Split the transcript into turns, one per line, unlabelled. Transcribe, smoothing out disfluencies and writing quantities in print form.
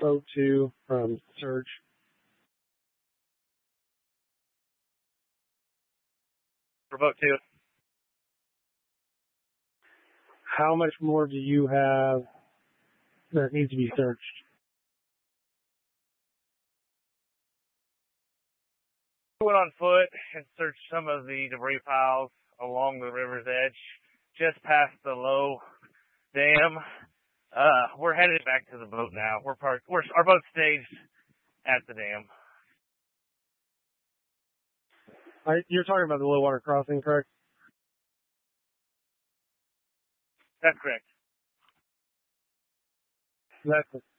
boat to from search?
For boat 2.
How much more do you have that needs to be searched?
We went on foot and searched some of the debris piles along the river's edge, just past the low dam. We're headed back to the boat now. Our boat's staged at the dam.
You're talking about the low water crossing, correct?
That's correct.
That's